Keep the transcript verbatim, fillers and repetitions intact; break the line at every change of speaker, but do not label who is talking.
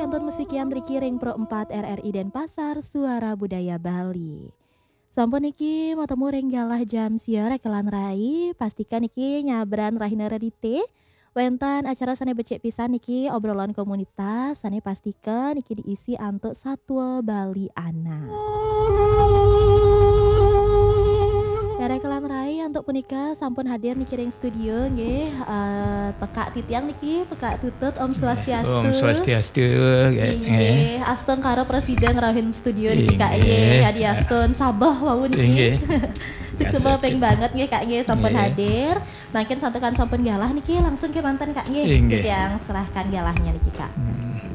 Pantun musikian Triki Ring Pro empat R R I Denpasar Suara Budaya Bali. Sampun niki mau temu ring galah jam siar kelan rai, pastikan niki nyabran rahina redite. Wentan acara sane becek pisan niki obrolan komunitas, sane pastikan niki diisi antuk Satwa Bali Ana. Dari kelan rai untuk punika sampun hadir niki ring studio nggih, uh, pekak titiang niki, pekak tutut Om Swastiastu.
Om Swastiastu.
Nggih, astun karo presiden ngrawuhin studio niki Kak nggih, adi astun sabah wau niki. Sukses peng banget nggih Kak nggih sampun hadir. Makin santukan sampun galah niki langsung ke mantan Kak nggih. Yang serahkan galahnya niki Kak.